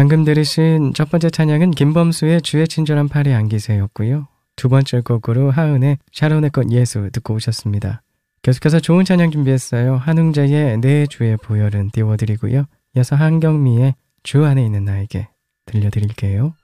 방금 들으신 첫 번째 찬양은 김범수의 주의 친절한 팔에 안기세였고요. 두 번째 곡으로 하은의 샤론의 꽃 예수 듣고 오셨습니다. 계속해서 좋은 찬양 준비했어요. 한웅재의 내 주의 보혈은 띄워드리고요. 이어서 한경미의 주 안에 있는 나에게 들려드릴게요.